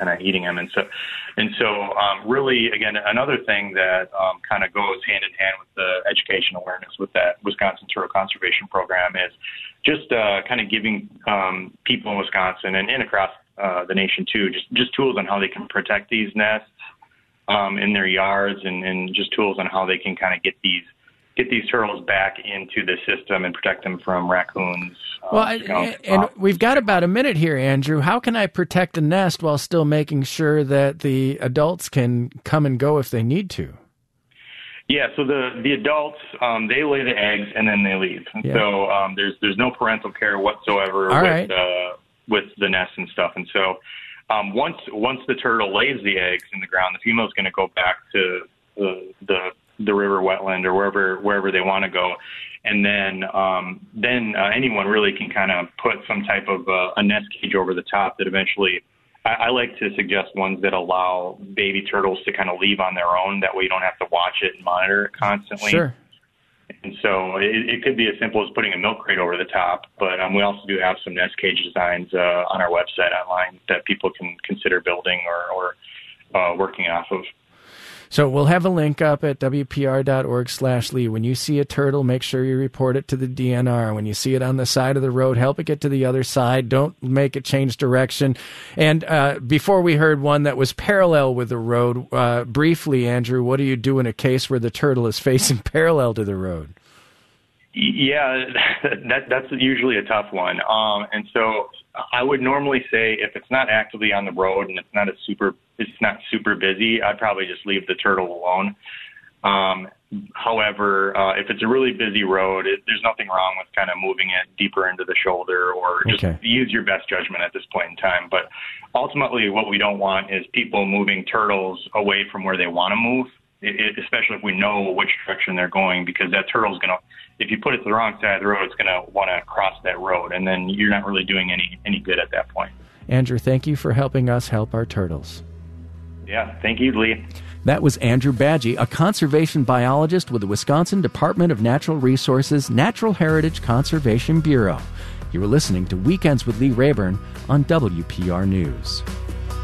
kind of eating them. And so really, again, another thing that kind of goes hand in hand with the education awareness with that Wisconsin Turtle Conservation Program is just kind of giving people in Wisconsin and across the nation too, just tools on how they can protect these nests in their yards, and just tools on how they can kind of get these turtles back into the system and protect them from raccoons. And we've got about a minute here, Andrew. How can I protect a nest while still making sure that the adults can come and go if they need to? Yeah, so the adults, they lay the eggs and then they leave. Yeah. So there's no parental care whatsoever with the nest and stuff. And so once the turtle lays the eggs in the ground, the female is going to go back to the river, wetland, or wherever they want to go, and then anyone really can kind of put some type of a nest cage over the top that eventually. I like to suggest ones that allow baby turtles to kind of leave on their own. That way you don't have to watch it and monitor it constantly. Sure. And so it could be as simple as putting a milk crate over the top, but we also do have some nest cage designs on our website online that people can consider building or working off of. So we'll have a link up at WPR.org/Lee. When you see a turtle, make sure you report it to the DNR. When you see it on the side of the road, help it get to the other side. Don't make it change direction. And before we heard one that was parallel with the road, briefly, Andrew, what do you do in a case where the turtle is facing parallel to the road? Yeah, that's usually a tough one. And so I would normally say if it's not actively on the road and it's not super busy, I'd probably just leave the turtle alone. However, if it's a really busy road, there's nothing wrong with kind of moving it deeper into the shoulder, or just use your best judgment at this point in time. But ultimately, what we don't want is people moving turtles away from where they want to move, especially if we know which direction they're going, because that turtle's going to, if you put it to the wrong side of the road, it's going to want to cross that road, and then you're not really doing any good at that point. Andrew, thank you for helping us help our turtles. Yeah, thank you, Lee. That was Andrew Badgie, a conservation biologist with the Wisconsin Department of Natural Resources Natural Heritage Conservation Bureau. You were listening to Weekends with Lee Rayburn on WPR News.